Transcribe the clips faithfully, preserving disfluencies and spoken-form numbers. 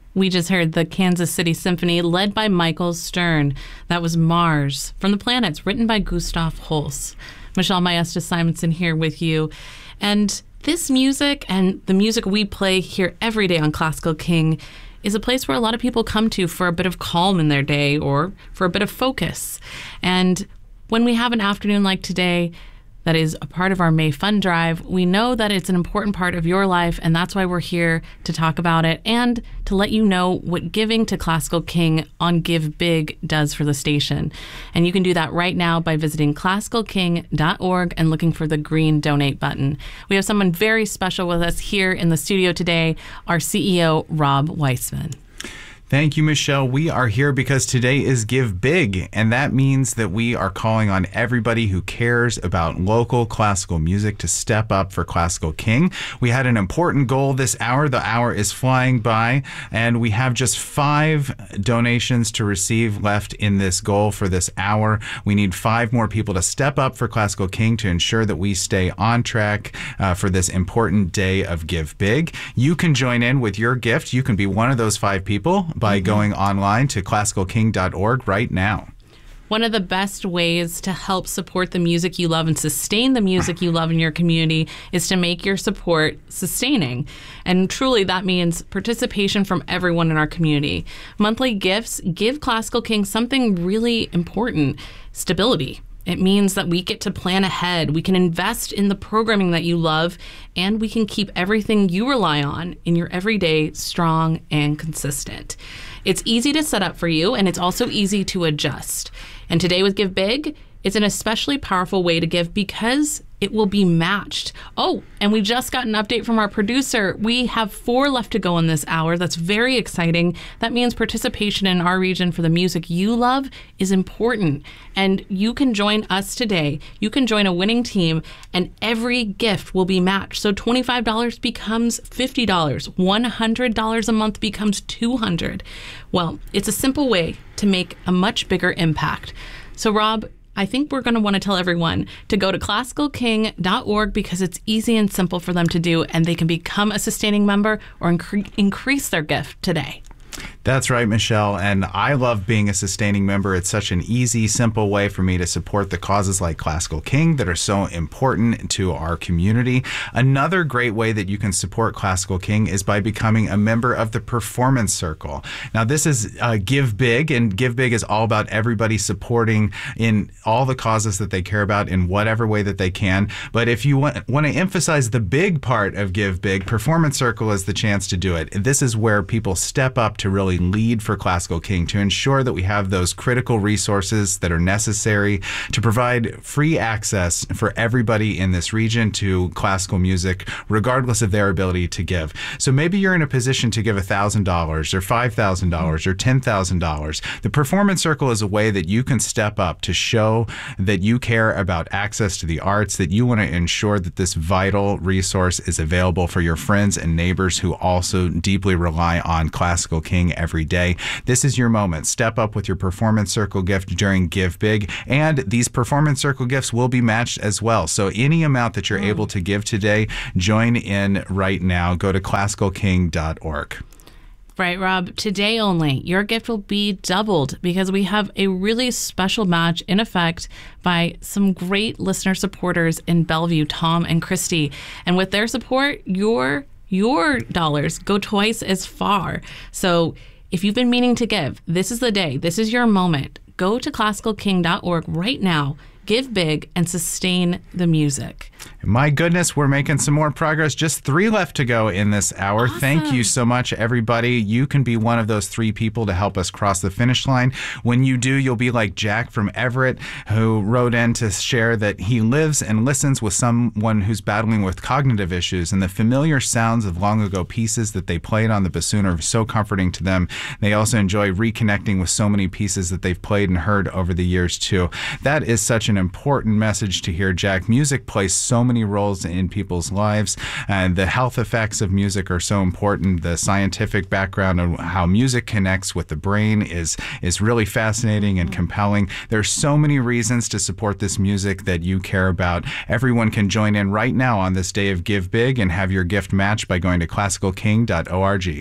We just heard the Kansas City Symphony led by Michael Stern. That was Mars from the Planets, written by Gustav Holst. Michelle Maestas Simonson here with you. And this music and the music we play here every day on Classical King is a place where a lot of people come to for a bit of calm in their day or for a bit of focus. And when we have an afternoon like today, that is a part of our May Fund Drive, we know that it's an important part of your life, and that's why we're here to talk about it and to let you know what giving to Classical King on Give Big does for the station. And you can do that right now by visiting classical king dot org and looking for the green donate button. We have someone very special with us here in the studio today, our C E O, Rob Weissman. Thank you, Michelle. We are here because today is Give Big, and that means that we are calling on everybody who cares about local classical music to step up for Classical King. We had an important goal this hour. The hour is flying by, and we have just five donations to receive left in this goal for this hour. We need five more people to step up for Classical King to ensure that we stay on track uh, for this important day of Give Big. You can join in with your gift. You can be one of those five people by mm-hmm. going online to classical king dot org right now. One of the best ways to help support the music you love and sustain the music you love in your community is to make your support sustaining. And truly that means participation from everyone in our community. Monthly gifts give Classical King something really important: stability. It means that we get to plan ahead, we can invest in the programming that you love, and we can keep everything you rely on in your everyday strong and consistent. It's easy to set up for you, and it's also easy to adjust. And today with Give Big, it's an especially powerful way to give because it will be matched. Oh, and we just got an update from our producer. We have four left to go in this hour. That's very exciting. That means participation in our region for the music you love is important. And you can join us today. You can join a winning team, and every gift will be matched. So twenty-five dollars becomes fifty dollars. one hundred dollars a month becomes two hundred dollars. Well, it's a simple way to make a much bigger impact. So Rob, I think we're going to want to tell everyone to go to classical king dot org because it's easy and simple for them to do, and they can become a sustaining member or incre- increase their gift today. That's right, Michelle, and I love being a sustaining member. It's such an easy, simple way for me to support the causes like Classical King that are so important to our community. Another great way that you can support Classical King is by becoming a member of the Performance Circle. Now, this is uh, Give Big, and Give Big is all about everybody supporting in all the causes that they care about in whatever way that they can. But if you want, want to emphasize the big part of Give Big, Performance Circle is the chance to do it. This is where people step up to really lead for Classical King to ensure that we have those critical resources that are necessary to provide free access for everybody in this region to classical music, regardless of their ability to give. So maybe you're in a position to give one thousand dollars or five thousand dollars or ten thousand dollars. The Performance Circle is a way that you can step up to show that you care about access to the arts, that you want to ensure that this vital resource is available for your friends and neighbors who also deeply rely on Classical King every day. This is your moment. Step up with your Performance Circle gift during Give Big, and these Performance Circle gifts will be matched as well. So any amount that you're mm. able to give today, join in right now. Go to classical king dot org. Right, Rob. Today only, your gift will be doubled because we have a really special match in effect by some great listener supporters in Bellevue, Tom and Christy. And with their support, your your dollars go twice as far. So if you've been meaning to give, this is the day. This is your moment. Go to classical king dot org right now. Give big and sustain the music. My goodness, we're making some more progress. Just three left to go in this hour. Awesome. Thank you so much, everybody. You can be one of those three people to help us cross the finish line. When you do, you'll be like Jack from Everett, who wrote in to share that he lives and listens with someone who's battling with cognitive issues, and the familiar sounds of long ago pieces that they played on the bassoon are so comforting to them. They also enjoy reconnecting with so many pieces that they've played and heard over the years, too. That is such an important message to hear, Jack. Music plays so many roles in people's lives, and the health effects of music are so important. The scientific background of how music connects with the brain is is really fascinating and compelling. There's so many reasons to support this music that you care about. Everyone can join in right now on this day of Give Big and have your gift matched by going to classical king dot org.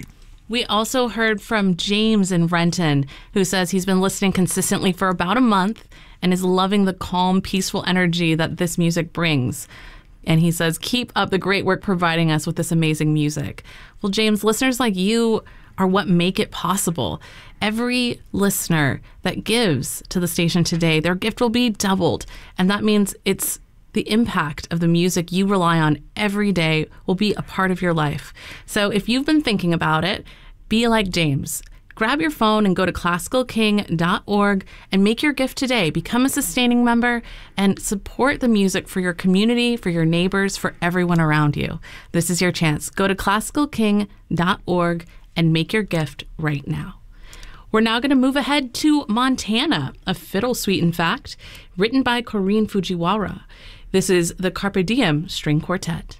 We also heard from James in Renton, who says he's been listening consistently for about a month and is loving the calm, peaceful energy that this music brings. And he says, keep up the great work providing us with this amazing music. Well, James, listeners like you are what make it possible. Every listener that gives to the station today, their gift will be doubled. And that means it's the impact of the music you rely on every day will be a part of your life. So if you've been thinking about it, be like James. Grab your phone and go to classical king dot org and make your gift today. Become a sustaining member and support the music for your community, for your neighbors, for everyone around you. This is your chance. Go to classical king dot org and make your gift right now. We're now going to move ahead to Montana, a fiddle suite, in fact, written by Corinne Fujiwara. This is the Carpe Diem String Quartet.